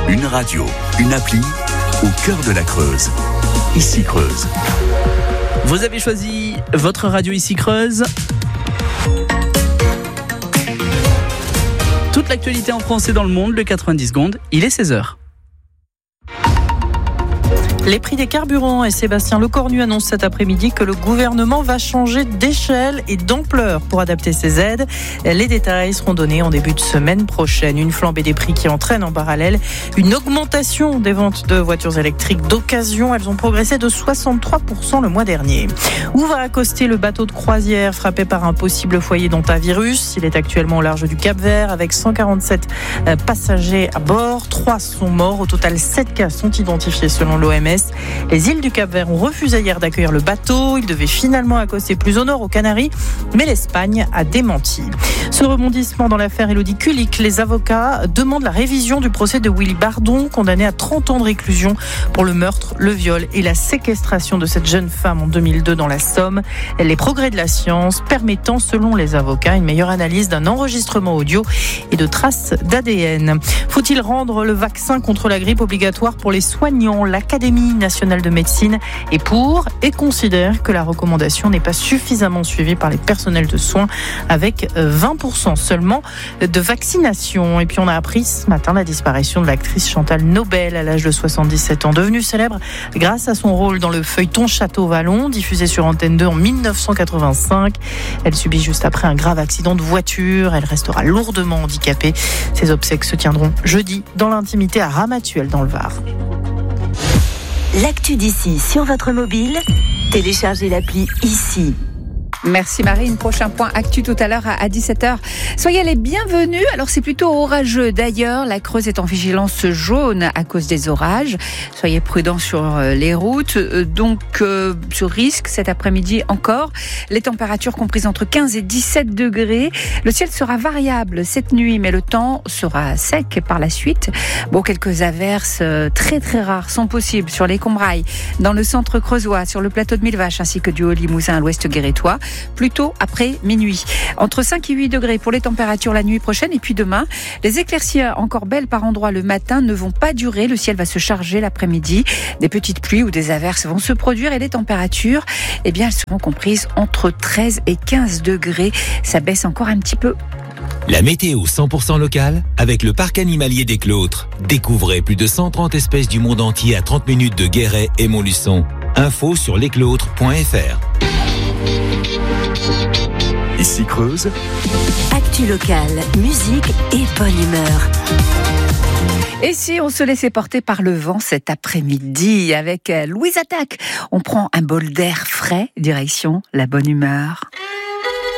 Une radio, une appli, au cœur de la Creuse. Ici Creuse. Vous avez choisi votre radio Ici Creuse. Toute l'actualité en France et dans le monde, le 90 secondes, il est 16h. Les prix des carburants et Sébastien Lecornu annonce cet après-midi que le gouvernement va changer d'échelle et d'ampleur pour adapter ses aides. Les détails seront donnés en début de semaine prochaine. Une flambée des prix qui entraîne en parallèle une augmentation des ventes de voitures électriques d'occasion. Elles ont progressé de 63% le mois dernier. Où va accoster le bateau de croisière frappé par un possible foyer d'hantavirus? Il est actuellement au large du Cap-Vert avec 147 passagers à bord. 3 sont morts. Au total, 7 cas sont identifiés selon l'OMS. Les îles du Cap-Vert ont refusé hier d'accueillir le bateau. Il devait finalement accoster plus au nord, aux Canaries, mais l'Espagne a démenti. Ce rebondissement dans l'affaire Élodie Kulik, les avocats demandent la révision du procès de Willy Bardon, condamné à 30 ans de réclusion pour le meurtre, le viol et la séquestration de cette jeune femme en 2002 dans la Somme. Les progrès de la science permettant, selon les avocats, une meilleure analyse d'un enregistrement audio et de traces d'ADN. Faut-il rendre le vaccin contre la grippe obligatoire pour les soignants? L'Académie nationale de médecine est pour et considère que la recommandation n'est pas suffisamment suivie par les personnels de soins, avec 20% seulement de vaccination. Et puis on a appris ce matin la disparition de l'actrice Chantal Nobel à l'âge de 77 ans, devenue célèbre grâce à son rôle dans le feuilleton Château Vallon, diffusé sur Antenne 2 en 1985. Elle subit juste après un grave accident de voiture. Elle restera lourdement handicapée. Ses obsèques se tiendront jeudi dans l'intimité à Ramatuelle dans le Var. L'actu d'ici sur votre mobile, téléchargez l'appli Ici. Merci Marine. Prochain point actu tout à l'heure à 17h. Soyez les bienvenus. Alors c'est plutôt orageux. D'ailleurs, la Creuse est en vigilance jaune à cause des orages. Soyez prudents sur les routes. Donc sur risque cet après-midi encore. Les températures comprises entre 15 et 17 degrés. Le ciel sera variable cette nuit, mais le temps sera sec par la suite. Bon, quelques averses très très rares sont possibles sur les Combrailles, dans le centre creusois, sur le plateau de Millevaches, ainsi que du Haut-Limousin à l'ouest guérétois. Plutôt après minuit. Entre 5 et 8 degrés pour les températures la nuit prochaine. Et puis demain, les éclaircies encore belles par endroits le matin ne vont pas durer. Le ciel va se charger l'après-midi. Des petites pluies ou des averses vont se produire et les températures, elles seront comprises entre 13 et 15 degrés. Ça baisse encore un petit peu. La météo 100% locale avec le parc animalier des Clôtres. Découvrez plus de 130 espèces du monde entier à 30 minutes de Guéret et Montluçon. Info sur lesclôtres.fr. Ici Creuse. Actu locale, musique et bonne humeur. Et si on se laissait porter par le vent cet après-midi avec Louise Attaque, on prend un bol d'air frais, direction la bonne humeur.